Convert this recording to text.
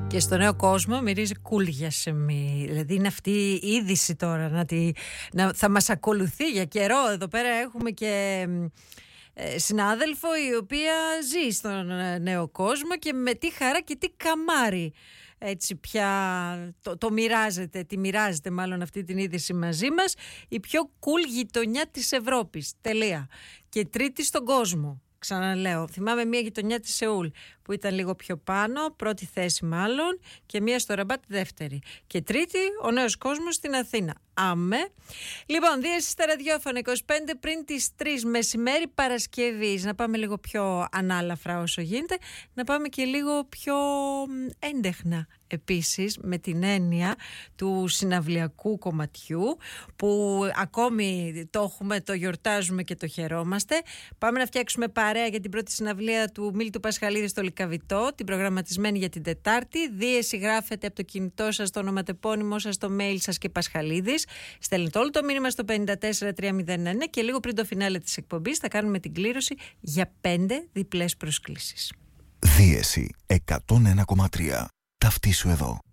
Και στο νέο κόσμο μυρίζει κούλγιασεμι. Δηλαδή είναι αυτή η είδηση τώρα θα μας ακολουθεί για καιρό. Εδώ πέρα έχουμε και συνάδελφο η οποία ζει στον νέο κόσμο και με τι χαρά και τι καμάρι έτσι πια το μοιράζεται, τη μοιράζεται μάλλον αυτή την είδηση μαζί μας. Η πιο cool γειτονιά της Ευρώπης, τελεία. Και τρίτη στον κόσμο. Ξαναλέω, θυμάμαι μια γειτονιά της Σεούλ που ήταν λίγο πιο πάνω, πρώτη θέση μάλλον, και μια στο Ραμπάτ δεύτερη. Και τρίτη, ο νέος κόσμος στην Αθήνα. Άμε. Λοιπόν, δίαση στα ραδιόφωνα 25 πριν τις 3 μεσημέρι Παρασκευής. Να πάμε λίγο πιο ανάλαφρα όσο γίνεται, να πάμε και λίγο πιο έντεχνα επίσης, με την έννοια του συναυλιακού κομματιού που ακόμη το έχουμε, το γιορτάζουμε και το χαιρόμαστε. Πάμε να φτιάξουμε παρέα για την πρώτη συναυλία του Μίλτου Πασχαλίδη στο Λυκαβητό, την προγραμματισμένη για την Τετάρτη. Δίεση γράφετε από το κινητό σας, το ονοματεπώνυμό σας, το mail σας και Πασχαλίδης. Στέλνετε όλο το μήνυμα στο 54301 και λίγο πριν το φινάλε της εκπομπής θα κάνουμε την κλήρωση για 5 διπλές προσκλήσεις. Δίεση 101,3. Ταυτίσου εδώ.